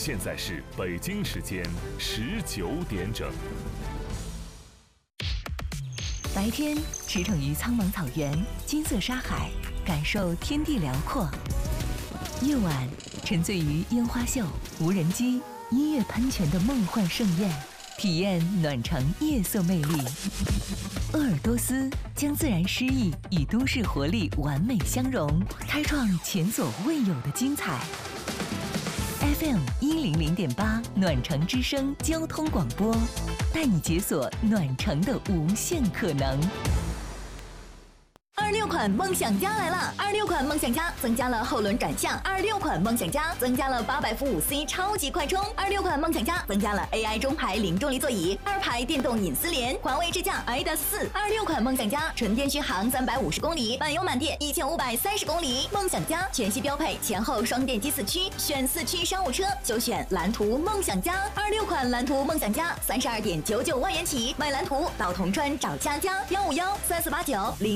现在是北京时间19点整。 白天驰骋于苍茫草原、金色沙海，感受天地辽阔；夜晚沉醉于烟花秀、无人机、音乐喷泉的梦幻盛宴，体验暖城夜色魅力。鄂尔多斯将自然诗意与都市活力完美相融，开创前所未有的精彩。FM 100.8暖城之声交通广播，带你解锁暖城的无限可能。26款梦想家来了！26款梦想家增加了后轮转向，26款梦想家增加了800伏5C 超级快充，26款梦想家增加了 AI 中排零重力座椅，2排电动隐私联，环卫智驾 iDAS4。26款梦想家纯电续航350公里，满油满电1530公里。梦想家全系标配前后双电机4驱，选4驱商务车就选蓝图梦想家。26款蓝图梦想家32.99万元起，买蓝图到铜川找佳佳，1513489